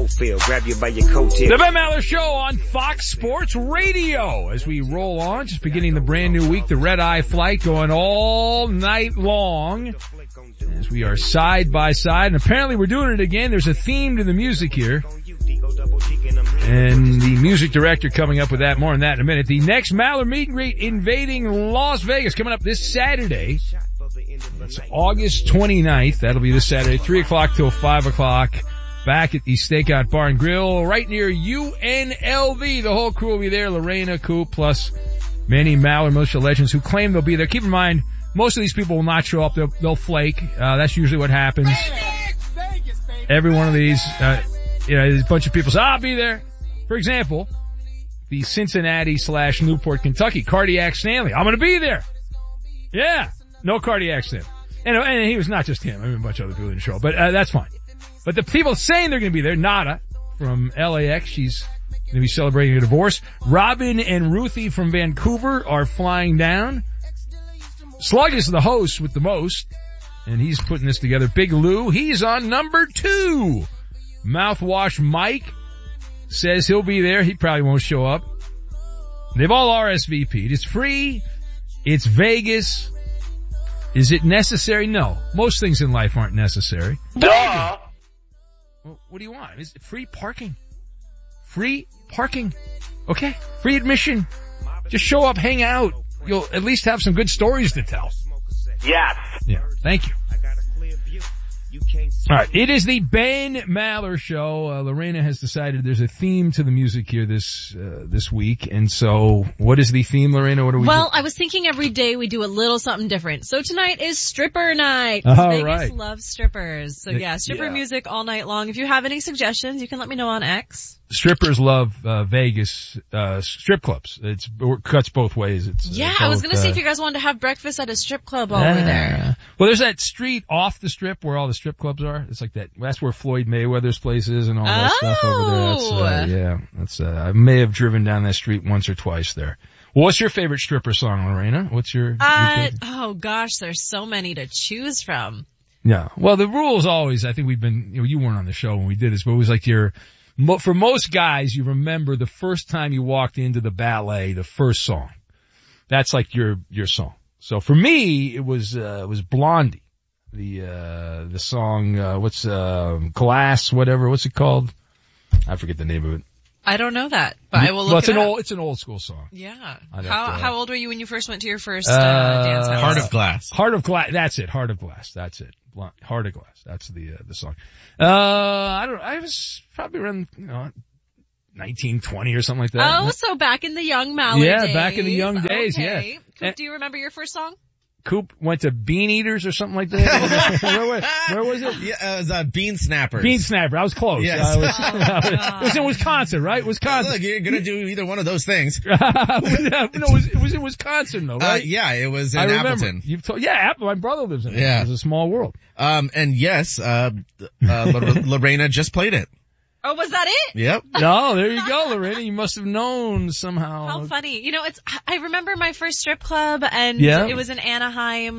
Grab you by your coattail. The Ben Maller Show on Fox Sports Radio. As we roll on, just beginning the brand new week, the Red Eye Flight going all night long. As we are side by side, and apparently we're doing it again. There's a theme to the music here. And the music director coming up with that, more on that in a minute. The next Maller meet and greet invading Las Vegas coming up this Saturday. It's August 29th. That'll be this Saturday, 3 o'clock till 5 o'clock. Back at the Stakeout Bar and Grill right near UNLV. The whole crew will be there. Lorena, Coop, plus many Maller Militia legends who claim they'll be there. Keep in mind, most of these people will not show up. They'll flake. That's usually what happens. Every one of these, there's a bunch of people say, I'll be there. For example, the Cincinnati/Newport, Kentucky, Cardiac Stanley. I'm gonna be there. Yeah. No Cardiac Stanley. And he was not just him. I mean, a bunch of other people didn't show up, but that's fine. But the people saying they're gonna be there, Nada from LAX, she's gonna be celebrating a divorce. Robin and Ruthie from Vancouver are flying down. Slug is the host with the most, and he's putting this together. Big Lou, he's on number 2. Mouthwash Mike says he'll be there. He probably won't show up. They've all RSVP'd. It's free. It's Vegas. Is it necessary? No. Most things in life aren't necessary. Duh! Well, what do you want? Is it free parking? Free parking. Okay. Free admission. Just show up, hang out. You'll at least have some good stories to tell. Yes. Yeah. Thank you. All right. It is the Ben Maller Show. Lorena has decided there's a theme to the music here this week. And so what is the theme, Lorena? What are we doing? I was thinking every day we do a little something different. So tonight is stripper night. All Vegas right. loves strippers. So yeah, stripper music all night long. If you have any suggestions, you can let me know on X. Strippers love Vegas strip clubs. It cuts both ways. I was going to see if you guys wanted to have breakfast at a strip club over there. Well, there's that street off the strip where all the strip clubs are. It's like that. That's where Floyd Mayweather's place is and all that stuff over there. That's I may have driven down that street once or twice there. Well, what's your favorite stripper song, Lorena? What's your oh gosh, there's so many to choose from. Yeah. Well, the rule's always, I think we've been, you weren't on the show when we did this, but it was like for most guys, you remember the first time you walked into the ballet, the first song. That's like your song. So for me, it was Blondie. The song, Glass, whatever, what's it called? I forget the name of it. I don't know that, but I will look it up. It's an old school song. Yeah. How old were you when you first went to your first, dance house? Heart of Glass. Heart of Glass. That's it. Heart of Glass. That's it. Heart of Glass. That's the song. I was probably around, 1920 or something like that. Oh, so back in the young Maller days. Yeah, back in the young days, okay. yeah. Coop, do you remember your first song? Coop went to Bean Eaters or something like that. Where was it? Yeah, it was Bean Snappers. Bean Snapper. I was close. Yes. It was in Wisconsin, right? Wisconsin. Look, you're gonna do either one of those things. No, it was in Wisconsin though, right? Yeah, it was in Appleton. You've told, Apple. My brother lives in it. Yeah. It was a small world. And yes, Lorena just played it. Oh, was that it? Yep. No, there you go, Lorena. You must have known somehow. How funny. I remember my first strip club and it was in Anaheim.